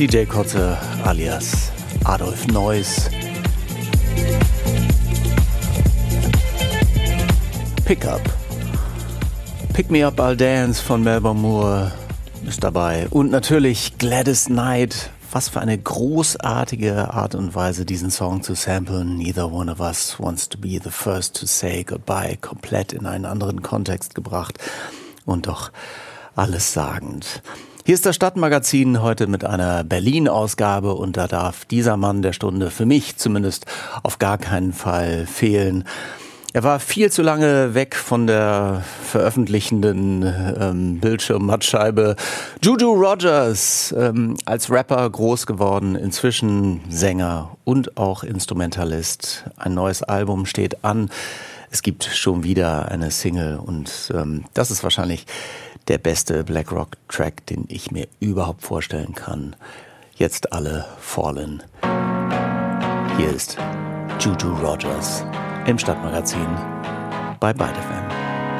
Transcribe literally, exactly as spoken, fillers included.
D J Kotze alias Adolf Neuss. Pick Up. Pick Me Up, I'll Dance von Melba Moore ist dabei. Und natürlich Gladys Knight. Was für eine großartige Art und Weise, diesen Song zu samplen. Neither one of us wants to be the first to say goodbye. Komplett in einen anderen Kontext gebracht. Und doch alles sagend. Hier ist das Stadtmagazin heute mit einer Berlin-Ausgabe und da darf dieser Mann der Stunde für mich zumindest auf gar keinen Fall fehlen. Er war viel zu lange weg von der veröffentlichenden ähm, Bildschirmmattscheibe. Juju Rogers, ähm, als Rapper groß geworden, inzwischen Sänger und auch Instrumentalist. Ein neues Album steht an. Es gibt schon wieder eine Single und ähm, das ist wahrscheinlich der beste Black Rock Track, den ich mir überhaupt vorstellen kann. Jetzt alle Fallen. Hier ist Juju Rogers im Stadtmagazin bei Byte F M.